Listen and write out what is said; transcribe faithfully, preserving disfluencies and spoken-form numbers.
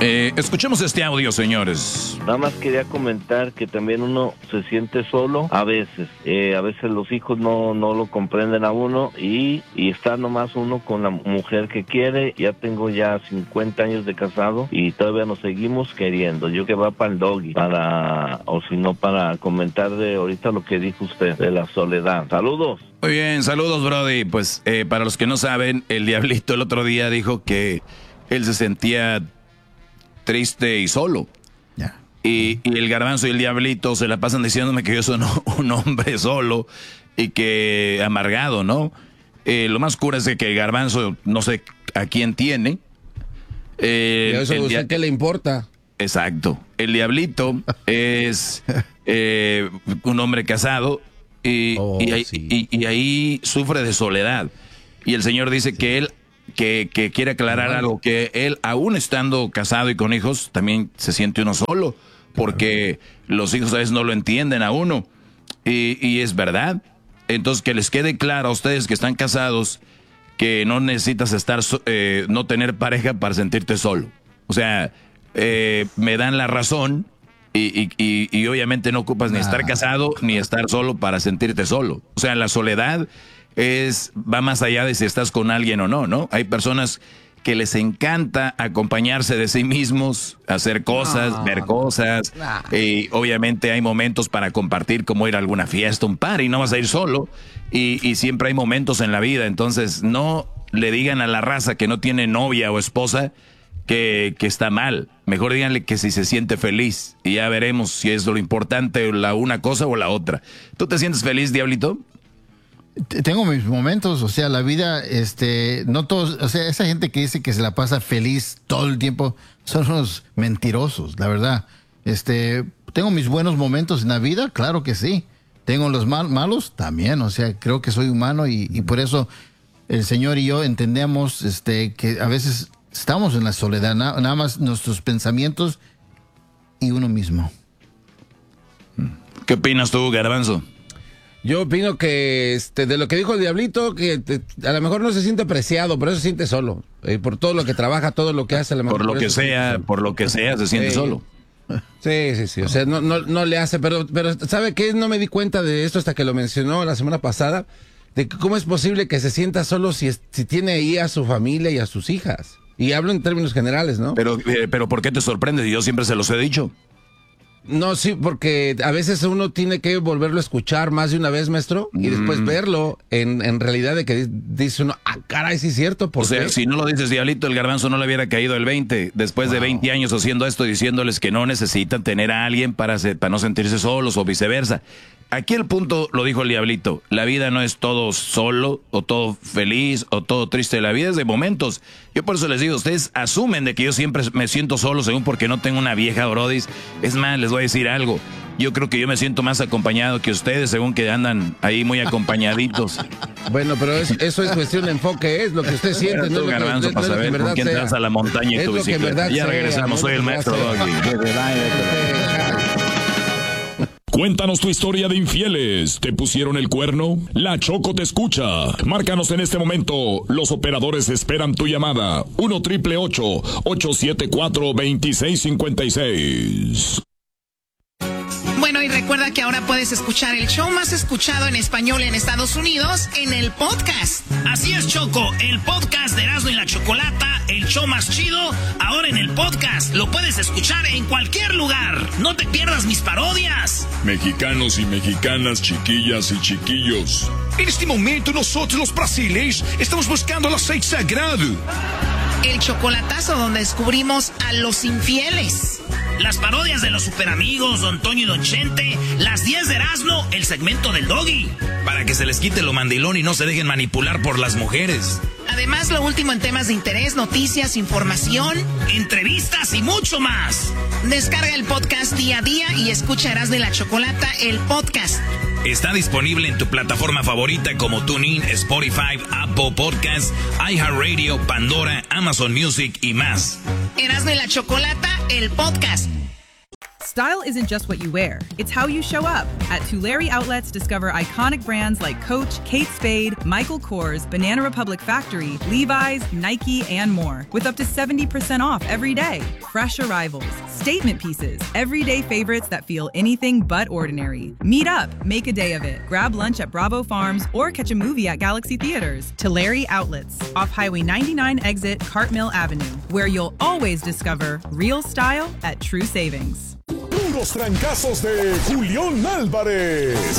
Eh, escuchemos este audio, señores. Nada más quería comentar que también uno se siente solo a veces. Eh, a veces los hijos no, no lo comprenden a uno y, y está nomás uno con la mujer que quiere. Ya tengo ya cincuenta años de casado y todavía nos seguimos queriendo. Yo que va para el doggy, para, o si no, para comentar de ahorita lo que dijo usted, de la soledad. Saludos. Muy bien, saludos, Brody. Pues eh, para los que no saben, el Diablito el otro día dijo que él se sentía triste y solo. Yeah. Y, y el Garbanzo y el Diablito se la pasan diciéndome que yo soy un hombre solo y que amargado, ¿no? Eh, lo más cura es de que el Garbanzo no sé a quién tiene. Eh, ¿Y eso a usted qué le importa? Exacto. El Diablito es eh, un hombre casado y, oh, y, ahí, sí. y, y ahí sufre de soledad. Y el Señor dice sí. que él Que, que quiere aclarar claro. algo, que él, aún estando casado y con hijos, también se siente uno solo, porque claro. los hijos a veces no lo entienden a uno, y, y es verdad. Entonces, que les quede claro a ustedes que están casados, que no necesitas estar, eh, no tener pareja para sentirte solo. O sea, eh, me dan la razón, y, y, y, y obviamente no ocupas ni ah. estar casado, ni estar solo para sentirte solo. O sea, la soledad es va más allá de si estás con alguien o no, ¿no? Hay personas que les encanta acompañarse de sí mismos, hacer cosas, no, ver cosas, no. y obviamente hay momentos para compartir, como ir a alguna fiesta, un party, no vas a ir solo, y, y siempre hay momentos en la vida. Entonces no le digan a la raza que no tiene novia o esposa que, que está mal. Mejor díganle que si se siente feliz, y ya veremos si es lo importante la una cosa o la otra. ¿Tú te sientes feliz, Diablito? Tengo mis momentos, o sea, la vida, este, no todos, o sea, esa gente que dice que se la pasa feliz todo el tiempo, son unos mentirosos, la verdad. Este, tengo mis buenos momentos en la vida, claro que sí. Tengo los mal, malos también, o sea, creo que soy humano y, y por eso el Señor y yo entendemos, este, que a veces estamos en la soledad, na, nada más nuestros pensamientos y uno mismo. ¿Qué opinas tú, Garbanzo? Yo opino que este, de lo que dijo el Diablito, que te, a lo mejor no se siente apreciado, pero se siente solo. Eh, por todo lo que trabaja, todo lo que hace. A lo mejor por lo por que sea, por lo que sea, se siente sí. solo. Sí, sí, sí. O sea, no, no, no le hace, pero, pero ¿sabe qué? No me di cuenta de esto hasta que lo mencionó la semana pasada, de que cómo es posible que se sienta solo si, si tiene ahí a su familia y a sus hijas. Y hablo en términos generales, ¿no? Pero, eh, pero ¿por qué te sorprende? Yo siempre se los he dicho. No, sí, porque a veces uno tiene que volverlo a escuchar más de una vez, maestro, y después mm. verlo en, en realidad de que dice uno, ah, caray, sí es cierto. ¿Por o sea, qué? Si no lo dices, Diablito, el Garbanzo no le hubiera caído el veinte, después wow. de veinte años haciendo esto, diciéndoles que no necesitan tener a alguien para, ser, para no sentirse solos o viceversa. Aquí el punto lo dijo el Diablito, la vida no es todo solo, o todo feliz, o todo triste, la vida es de momentos. Yo por eso les digo, ustedes asumen de que yo siempre me siento solo, según porque no tengo una vieja brodis. Es más, les voy a decir algo, yo creo que yo me siento más acompañado que ustedes, según que andan ahí muy acompañaditos. Bueno, pero es, eso es cuestión de enfoque, es lo que usted siente. No, no, Garbanzo, no, para no saber con quién te vas a la montaña y tu bicicleta. Ya regresamos, soy el maestro Doggy. Cuéntanos tu historia de infieles. ¿Te pusieron el cuerno? La Choco te escucha. Márcanos en este momento. Los operadores esperan tu llamada. uno triple ocho, ocho siete cuatro, dos seis cinco seis. Bueno, y recuerda que ahora puedes escuchar el show más escuchado en español en Estados Unidos en el podcast. Así es, Choco, el podcast de Erasmo y la Chocolata, el show más chido, ahora en el podcast. Lo puedes escuchar en cualquier lugar. No te pierdas mis parodias. Mexicanos y mexicanas, chiquillas y chiquillos. En este momento nosotros los brasileños estamos buscando el aceite sagrado. El chocolatazo donde descubrimos a los infieles. Las parodias de los superamigos, Don Toño y Don Chente, las diez de Erasmo, el segmento del Doggy. Para que se les quite lo mandilón y no se dejen manipular por las mujeres. Además, lo último en temas de interés, noticias, información, entrevistas y mucho más. Descarga el podcast día a día y escucha Erasmo y la Chocolata, el podcast. Está disponible en tu plataforma favorita como TuneIn, Spotify, Apple Podcasts, iHeartRadio, Pandora, Amazon Music y más. Erasmo y la Chocolata, el podcast. Style isn't just what you wear, it's how you show up. At Tulare Outlets, discover iconic brands like Coach, Kate Spade, Michael Kors, Banana Republic Factory, Levi's, Nike, and more. With up to seventy percent off every day. Fresh arrivals, statement pieces, everyday favorites that feel anything but ordinary. Meet up, make a day of it. Grab lunch at Bravo Farms or catch a movie at Galaxy Theaters. Tulare Outlets, off Highway ninety-nine exit Cartmill Avenue, where you'll always discover real style at true savings. Puros trancazos de Julián Álvarez.